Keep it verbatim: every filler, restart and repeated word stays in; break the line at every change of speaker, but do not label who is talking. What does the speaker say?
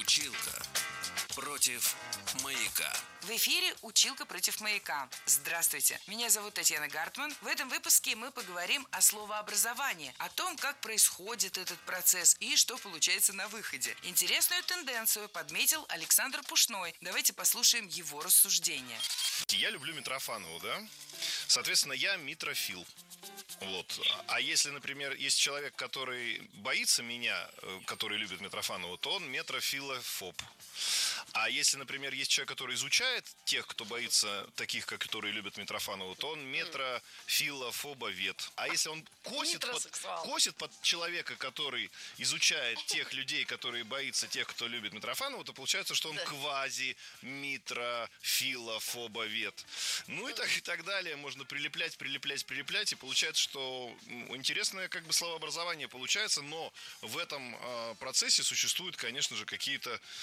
Училка против маяка.
В эфире «Училка против маяка». Здравствуйте, меня зовут Татьяна Гартман. В этом выпуске мы поговорим о словообразовании, о том, как происходит этот процесс и что получается на выходе. Интересную тенденцию подметил Александр Пушной. Давайте послушаем его рассуждения.
Я люблю Митрофанову, да? Соответственно, я митрофил. Вот. А если, например, есть человек, который боится меня, который любит Митрофанову, то он метрофилофоб. А если, например, есть человек, который изучает тех, кто боится таких, как которые любят Митрофанову, то он метрофилофобовед. А если он косит под, косит под человека, который изучает тех людей, которые боятся тех, кто любит Митрофанову, то получается, что он да. квази-митрофилофобовед. Ну и так, и так далее. Можно прилеплять, прилеплять, прилеплять. И получается, что интересное как бы словообразование получается, но в этом э, процессе существуют, конечно же, какие-то